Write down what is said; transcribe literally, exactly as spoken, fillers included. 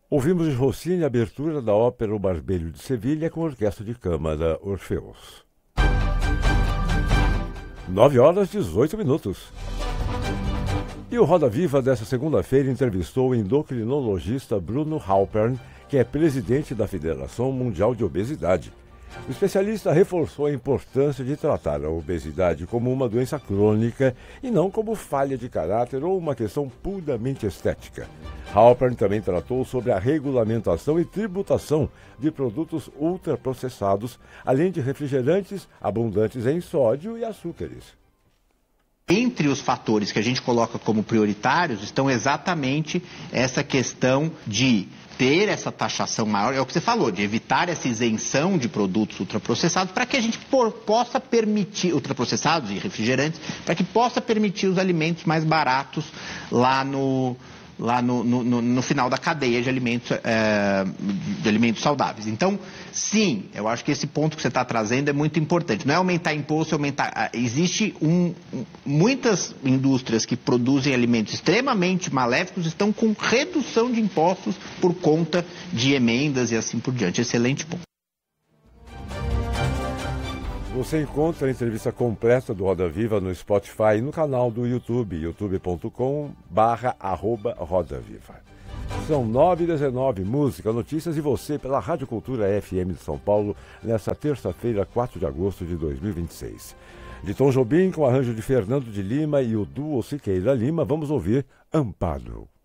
Ouvimos de Rossini a abertura da ópera O Barbeiro de Sevilha com a Orquestra de Câmara Orfeus. nove horas e dezoito minutos. E o Roda Viva dessa segunda-feira entrevistou o endocrinologista Bruno Halpern, que é presidente da Federação Mundial de Obesidade. O especialista reforçou a importância de tratar a obesidade como uma doença crônica e não como falha de caráter ou uma questão puramente estética. Halpern também tratou sobre a regulamentação e tributação de produtos ultraprocessados, além de refrigerantes abundantes em sódio e açúcares. Entre os fatores que a gente coloca como prioritários estão exatamente essa questão de ter essa taxação maior, é o que você falou, de evitar essa isenção de produtos ultraprocessados para que a gente por, possa permitir, ultraprocessados e refrigerantes, para que possa permitir os alimentos mais baratos lá no, lá no, no, no, no final da cadeia de alimentos, é, de alimentos saudáveis. Então, sim, eu acho que esse ponto que você está trazendo é muito importante. Não é aumentar imposto, é aumentar... Existe um, muitas indústrias que produzem alimentos extremamente maléficos estão com redução de impostos por conta de emendas e assim por diante. Excelente ponto. Você encontra a entrevista completa do Roda Viva no Spotify e no canal do YouTube, youtube ponto com barra arroba Roda Viva. São nove e dezenove, música, notícias e você pela Rádio Cultura F M de São Paulo, nesta terça-feira, quatro de agosto de dois mil e vinte e seis. De Tom Jobim, com arranjo de Fernando de Lima e o duo Siqueira Lima, vamos ouvir Amparo.